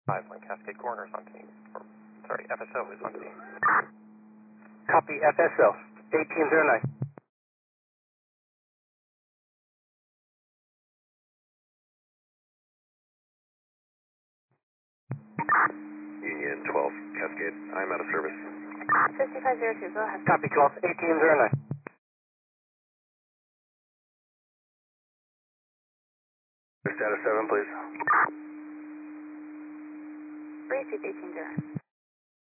5 Cascade Coroner's on scene. Or, sorry, FSO is on scene. Copy FSO, 1809. Union 12, Cascade. I'm out of service. 5502, go ahead. Copy 12, 1809. Status 7, please. Receive 1809.